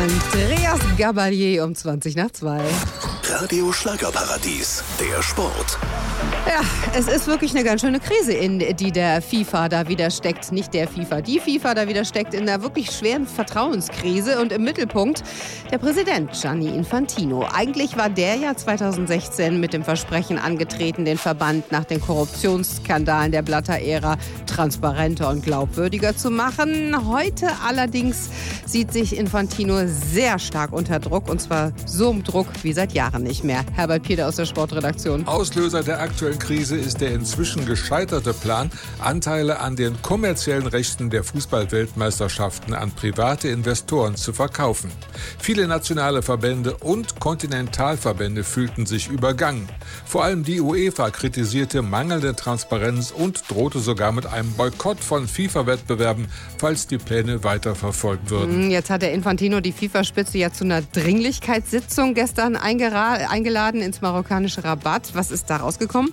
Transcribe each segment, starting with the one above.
Andreas Gabalier um 2:20. Radio Schlagerparadies, der Sport. Ja, es ist wirklich eine ganz schöne Krise, in die der FIFA da wieder steckt. Nicht der FIFA, die FIFA da wieder steckt in einer wirklich schweren Vertrauenskrise. Und im Mittelpunkt der Präsident Gianni Infantino. Eigentlich war der ja 2016 mit dem Versprechen angetreten, den Verband nach den Korruptionsskandalen der Blatter-Ära transparenter und glaubwürdiger zu machen. Heute allerdings sieht sich Infantino sehr stark unter Druck. Und zwar so im Druck wie seit Jahren nicht mehr. Herbert Pieder aus der Sportredaktion. Auslöser der aktuellen Krise ist der inzwischen gescheiterte Plan, Anteile an den kommerziellen Rechten der Fußball-Weltmeisterschaften an private Investoren zu verkaufen. Viele nationale Verbände und Kontinentalverbände fühlten sich übergangen. Vor allem die UEFA kritisierte mangelnde Transparenz und drohte sogar mit einem Boykott von FIFA-Wettbewerben, falls die Pläne weiterverfolgt würden. Jetzt hat der Infantino die FIFA-Spitze ja zu einer Dringlichkeitssitzung gestern eingeladen ins marokkanische Rabat. Was ist da rausgekommen?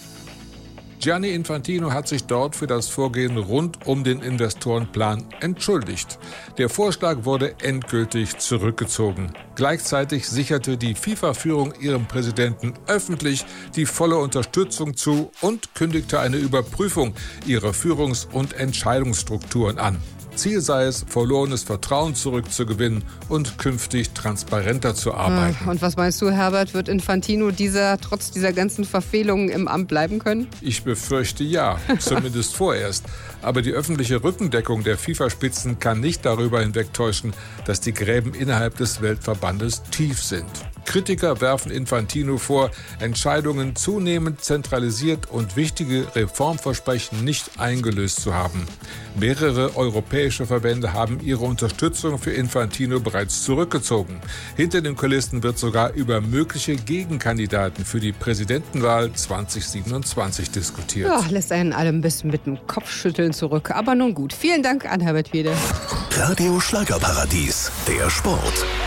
Gianni Infantino hat sich dort für das Vorgehen rund um den Investorenplan entschuldigt. Der Vorschlag wurde endgültig zurückgezogen. Gleichzeitig sicherte die FIFA-Führung ihrem Präsidenten öffentlich die volle Unterstützung zu und kündigte eine Überprüfung ihrer Führungs- und Entscheidungsstrukturen an. Ziel sei es, verlorenes Vertrauen zurückzugewinnen und künftig transparenter zu arbeiten. Und was meinst du, Herbert, wird Infantino trotz dieser ganzen Verfehlungen im Amt bleiben können? Ich befürchte ja, zumindest vorerst. Aber die öffentliche Rückendeckung der FIFA-Spitzen kann nicht darüber hinwegtäuschen, dass die Gräben innerhalb des Weltverbandes tief sind. Kritiker werfen Infantino vor, Entscheidungen zunehmend zentralisiert und wichtige Reformversprechen nicht eingelöst zu haben. Mehrere europäische Verbände haben ihre Unterstützung für Infantino bereits zurückgezogen. Hinter den Kulissen wird sogar über mögliche Gegenkandidaten für die Präsidentenwahl 2027 diskutiert. Ja, lässt einen alle ein bisschen mit dem Kopfschütteln zurück. Aber nun gut. Vielen Dank an Herbert Pieder. Radio Schlagerparadies, der Sport.